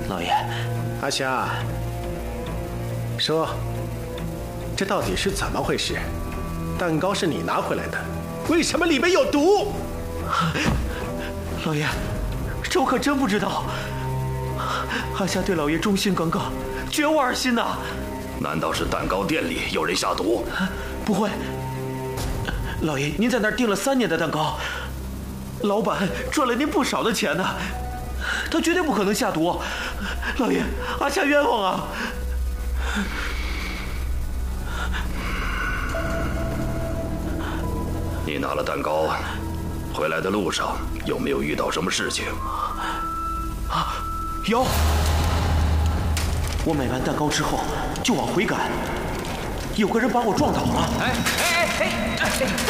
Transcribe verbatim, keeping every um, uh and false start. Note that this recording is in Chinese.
老爷， 阿霞，说，这到底是怎么回事？蛋糕是你拿回来的，为什么里面有毒？ 老爷，这我可真不知道。阿霞对老爷忠心耿耿，绝无二心呐。 难道是蛋糕店里有人下毒？ 不会，老爷，您在那儿订了三年的蛋糕，老板赚了您不少的钱呢，他绝对不可能下毒。老爷，阿霞冤枉啊！ 你拿了蛋糕，回来的路上有没有遇到什么事情？ 啊，有。我买完蛋糕之后就往回赶，有个人把我撞倒了。 哎哎哎哎！